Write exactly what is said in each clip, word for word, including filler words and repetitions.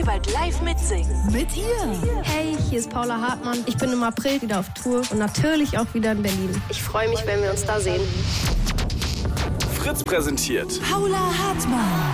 ihr bald live mitsingen. Mit ihr. Hey, hier ist Paula Hartmann. Ich bin im April wieder auf Tour und natürlich auch wieder in Berlin. Ich freue mich, wenn wir uns da sehen. Fritz präsentiert Paula Hartmann.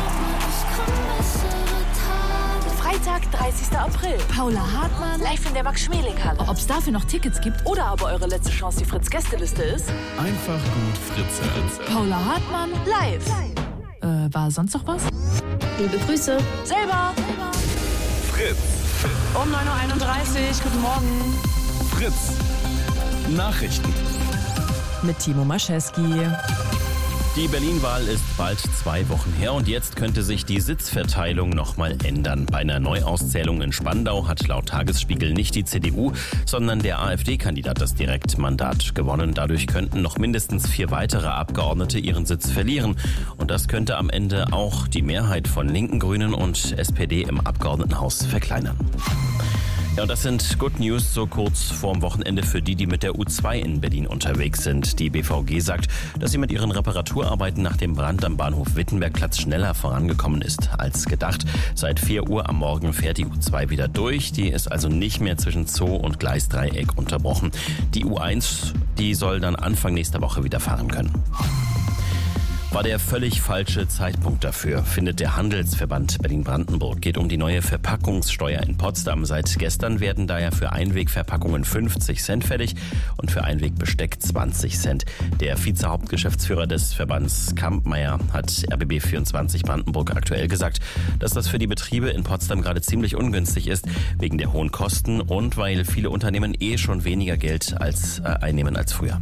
Freitag, dreißigster April. Paula Hartmann. Live in der Max-Schmeling-Halle. Ob es dafür noch Tickets gibt Oder aber eure letzte Chance, die Fritz-Gästeliste ist. einfach gut Fritze. Paula Hartmann Live. Äh, war sonst noch was? Liebe Grüße. Selber. Fritz. Um neun Uhr einunddreißig, guten Morgen. Fritz. Nachrichten. Mit Timo Maschewski. Die Berlin-Wahl ist bald zwei Wochen her und jetzt könnte sich die Sitzverteilung nochmal ändern. Bei einer Neuauszählung in Spandau hat laut Tagesspiegel nicht die C D U, sondern der AfD-Kandidat das Direktmandat gewonnen. Dadurch könnten noch mindestens vier weitere Abgeordnete ihren Sitz verlieren. Und das könnte am Ende auch die Mehrheit von Linken, Grünen und S P D im Abgeordnetenhaus verkleinern. Ja, und das sind Good News so kurz vorm Wochenende für die, die mit der U zwei in Berlin unterwegs sind. Die B V G sagt, dass sie mit ihren Reparaturarbeiten nach dem Brand am Bahnhof Wittenbergplatz schneller vorangekommen ist als gedacht. Seit vier Uhr am Morgen fährt die U zwei wieder durch. Die ist also nicht mehr zwischen Zoo und Gleisdreieck unterbrochen. Die U eins, die soll dann Anfang nächster Woche wieder fahren können. War der völlig falsche Zeitpunkt dafür, findet der Handelsverband Berlin-Brandenburg. Geht um die neue Verpackungssteuer in Potsdam. Seit gestern werden daher für Einwegverpackungen fünfzig Cent fällig und für Einwegbesteck zwanzig Cent. Der Vizehauptgeschäftsführer des Verbands Kampmeier hat R B B vierundzwanzig Brandenburg aktuell gesagt, dass das für die Betriebe in Potsdam gerade ziemlich ungünstig ist, wegen der hohen Kosten und weil viele Unternehmen eh schon weniger Geld als, äh, einnehmen als früher.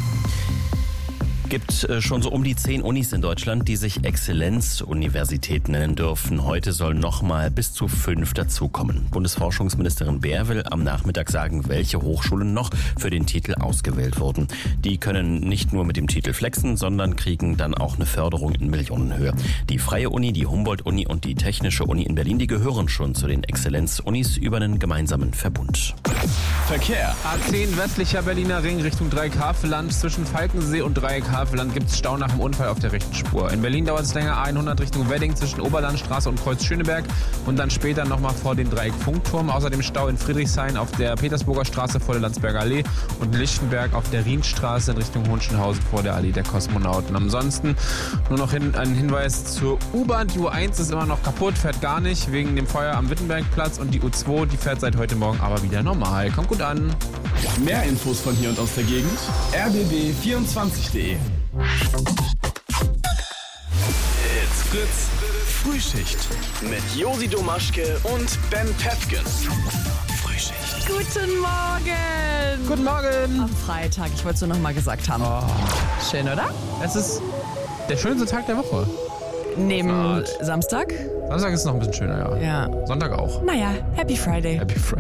Es gibt schon so um die zehn Unis in Deutschland, die sich Exzellenzuniversität nennen dürfen. Heute sollen nochmal bis zu fünf dazukommen. Bundesforschungsministerin Beer will am Nachmittag sagen, welche Hochschulen noch für den Titel ausgewählt wurden. Die können nicht nur mit dem Titel flexen, sondern kriegen dann auch eine Förderung in Millionenhöhe. Die Freie Uni, die Humboldt-Uni und die Technische Uni in Berlin, die gehören schon zu den Exzellenzunis über einen gemeinsamen Verbund. Verkehr. A zehn westlicher Berliner Ring Richtung Dreieckhavelland. Zwischen Falkensee und Dreieckhavelland gibt es Stau nach dem Unfall auf der rechten Spur. In Berlin dauert es länger, A hundert Richtung Wedding zwischen Oberlandstraße und Kreuz Schöneberg und dann später nochmal vor den Dreieck Funkturm. Außerdem Stau in Friedrichshain auf der Petersburger Straße vor der Landsberger Allee und in Lichtenberg auf der Rienstraße in Richtung Hohenschönhausen vor der Allee der Kosmonauten. Ansonsten nur noch hin, ein Hinweis zur U-Bahn. Die U eins ist immer noch kaputt, fährt gar nicht wegen dem Feuer am Wittenbergplatz und die U zwei, die fährt seit heute Morgen aber wieder normal. Kommt gut an. Mehr Infos von hier und aus der Gegend. R B B vierundzwanzig punkt de. It's Fritz Frühschicht mit Josi Domaschke und Ben Pefken. Frühschicht. Guten Morgen. Guten Morgen. Am Freitag, ich wollte es nur noch mal gesagt haben. Oh. Schön, oder? Es ist der schönste Tag der Woche. Neben Art. Samstag? Samstag ist noch ein bisschen schöner, ja. Ja. Sonntag auch. Naja, Happy Friday. Happy Friday.